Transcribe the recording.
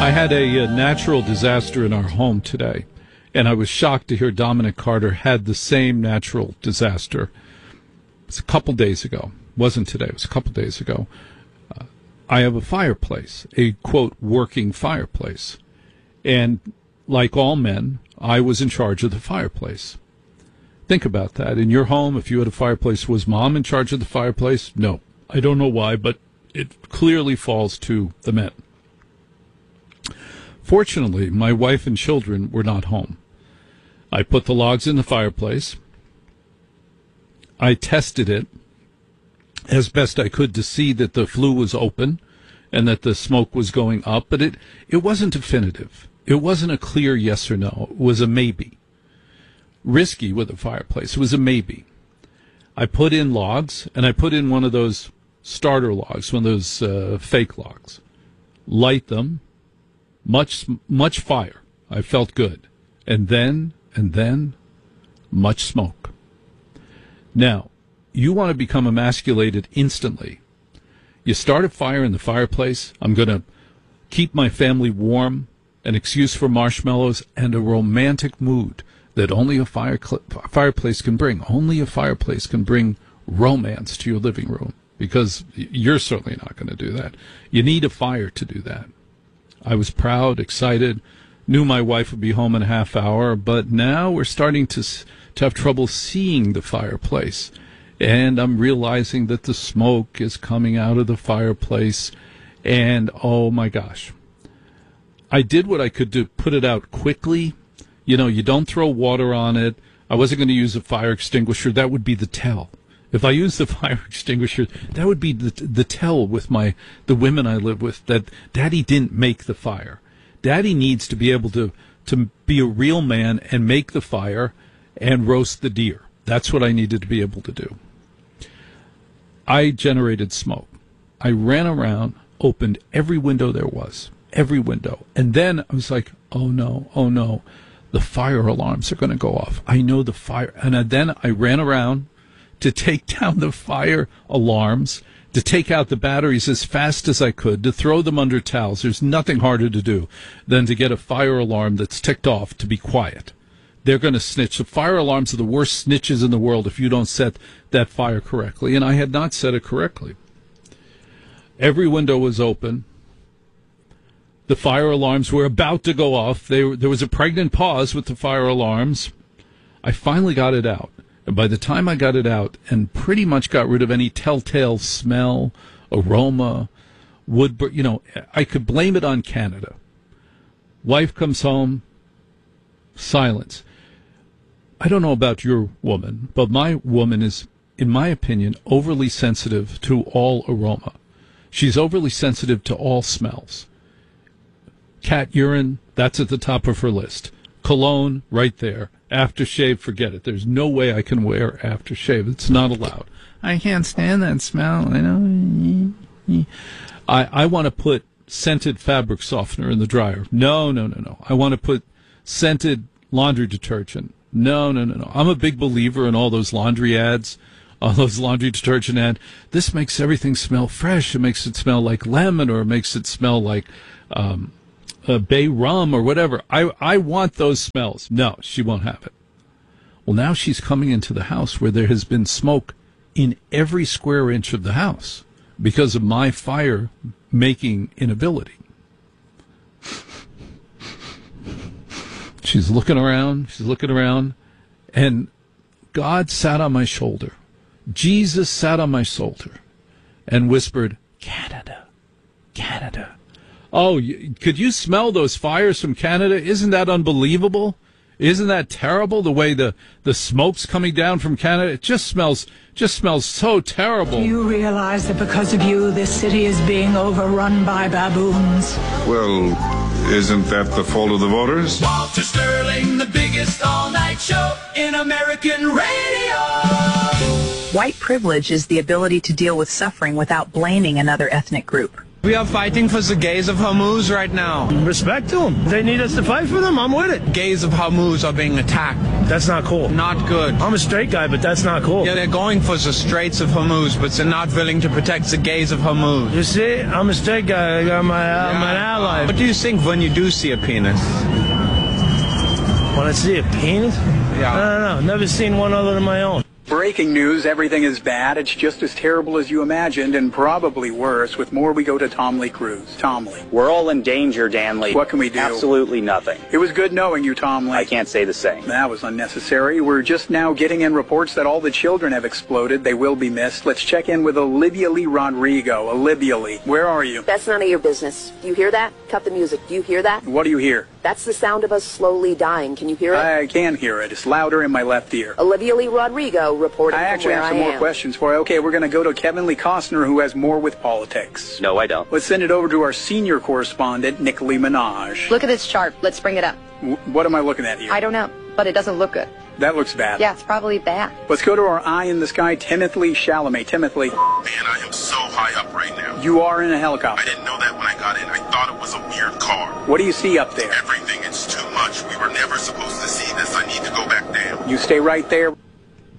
I had a natural disaster in our home today, and I was shocked to hear Dominic Carter had the same natural disaster. It was a couple days ago. It wasn't today. It was a couple days ago. I have a fireplace, a, quote, working fireplace. And like all men, I was in charge of the fireplace. Think about that. In your home, if you had a fireplace, was mom in charge of the fireplace? No. I don't know why, but it clearly falls to the men. Fortunately, my wife and children were not home. I put the logs in the fireplace. I tested it as best I could to see that the flue was open and that the smoke was going up, but it wasn't definitive. It wasn't a clear yes or no. It was a maybe. Risky with a fireplace. It was a maybe. I put in logs, and I put in one of those starter logs, one of those fake logs. Light them. Much fire. I felt good. And then, much smoke. Now, you want to become emasculated instantly. You start a fire in the fireplace. I'm going to keep my family warm, an excuse for marshmallows, and a romantic mood that only a fireplace can bring. Only a fireplace can bring romance to your living room, because you're certainly not going to do that. You need a fire to do that. I was proud, excited, knew my wife would be home in a half hour, but now we're starting to have trouble seeing the fireplace. And I'm realizing that the smoke is coming out of the fireplace, and oh my gosh. I did what I could to put it out quickly. You know, you don't throw water on it. I wasn't going to use a fire extinguisher. That would be the tell. If I used the fire extinguisher, that would be the tell with the women I live with, that Daddy didn't make the fire. Daddy needs to be able to be a real man and make the fire and roast the deer. That's what I needed to be able to do. I generated smoke. I ran around, opened every window there was, every window. And then I was like, oh no, the fire alarms are going to go off. I know the fire. And then I ran around to take down the fire alarms, to take out the batteries as fast as I could, to throw them under towels. There's nothing harder to do than to get a fire alarm that's ticked off to be quiet. They're going to snitch. The fire alarms are the worst snitches in the world if you don't set that fire correctly. And I had not set it correctly. Every window was open. The fire alarms were about to go off. There was a pregnant pause with the fire alarms. I finally got it out. And by the time I got it out and pretty much got rid of any telltale smell, aroma, I could blame it on Canada. Wife comes home, silence. I don't know about your woman, but my woman is, in my opinion, overly sensitive to all aroma. She's overly sensitive to all smells. Cat urine, that's at the top of her list. Cologne, right there. Aftershave, forget it. There's no way I can wear aftershave. It's not allowed. I can't stand that smell. I want to put scented fabric softener in the dryer. No. I want to put scented laundry detergent. No. I'm a big believer in all those laundry ads, all those laundry detergent ads. This makes everything smell fresh. It makes it smell like lemon, or it makes it smell like bay rum or whatever. I want those smells. No, she won't have it. Well, now she's coming into the house where there has been smoke in every square inch of the house because of my fire making inability. She's looking around, and God sat on my shoulder. Jesus sat on my shoulder and whispered, Canada. Oh, could you smell those fires from Canada? Isn't that unbelievable? Isn't that terrible, the way the smoke's coming down from Canada? It just smells so terrible. You realize that because of you, this city is being overrun by baboons? Well, isn't that the fault of the voters? Walter Sterling, the biggest all-night show in American radio. White privilege is the ability to deal with suffering without blaming another ethnic group. We are fighting for the gays of Hormuz right now. Respect to them. They need us to fight for them. I'm with it. Gays of Hormuz are being attacked. That's not cool. Not good. I'm a straight guy, but that's not cool. Yeah, they're going for the Straits of Hormuz, but they're not willing to protect the gays of Hormuz. You see, I'm a straight guy. I'm an ally. What do you think when you do see a penis? When I see a penis? Yeah. I don't know. Never seen one other than my own. Breaking news, everything is bad. It's just as terrible as you imagined, and probably worse. With more, we go to Tom Lee Cruz. Tom Lee. We're all in danger, Dan Lee. What can we do? Absolutely nothing. It was good knowing you, Tom Lee. I can't say the same. That was unnecessary. We're just now getting in reports that all the children have exploded. They will be missed. Let's check in with Olivia Lee Rodrigo. Olivia Lee, where are you? That's none of your business. Do you hear that? Cut the music. Do you hear that? What do you hear? That's the sound of us slowly dying. Can you hear it? I can hear it. It's louder in my left ear. Olivia Lee Rodrigo reporting I from actually where have some I more am. questions for you. Okay, we're going to go to Kevin Lee Costner, who has more with politics. No, I don't. Let's send it over to our senior correspondent, Nick Lee Minaj. Look at this chart. Let's bring it up. What am I looking at here? I don't know, but it doesn't look good. That looks bad. Yeah, it's probably bad. Let's go to our eye in the sky, Timothy Chalamet. Timothy. Man, I am so high up right now. You are in a helicopter. I didn't know that when I got in. I thought it was a weird car. What do you see up there? Everything. It's too much. We were never supposed to see this. I need to go back down. You stay right there.